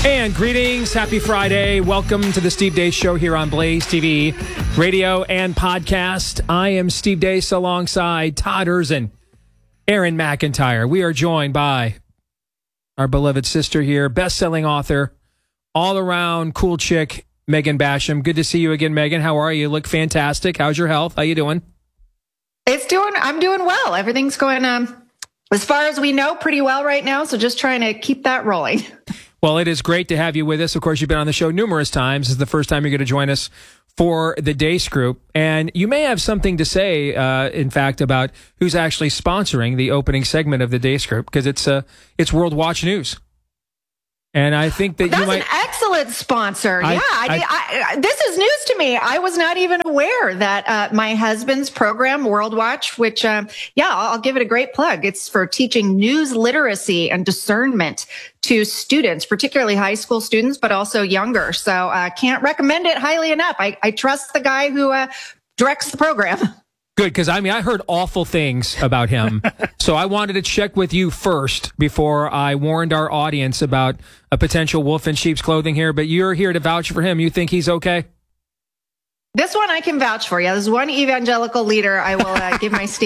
And greetings. Happy Friday. Welcome to the Steve Deace Show here on Blaze TV, radio, and podcast. I am Steve Deace alongside Todd Erzin, Aaron McIntyre. We are joined by our beloved sister here, best-selling author, all-around cool chick, Megan Basham. Good to see you again, Megan. How are you? You look fantastic. How's your health? How you doing? I'm doing well. Everything's going as far as we know, pretty well right now. So just trying to keep that rolling. Well, it is great to have you with us. Of course, you've been on the show numerous times. This is the first time you're going to join us for the Deace Group. And you may have something to say, in fact, about who's actually sponsoring the opening segment of the Deace Group, because it's World Watch News. And I think that you might... That's an excellent sponsor. This is news to me. I was not even aware that my husband's program, World Watch, which, I'll give it a great plug. It's for teaching news literacy and discernment to students, particularly high school students, but also younger. So I can't recommend it highly enough. I trust the guy who directs the program. Good, because I heard awful things about him. So I wanted to check with you first before I warned our audience about a potential wolf in sheep's clothing here. But you're here to vouch for him. You think he's okay? This one I can vouch for. Yeah, there's one evangelical leader I will give my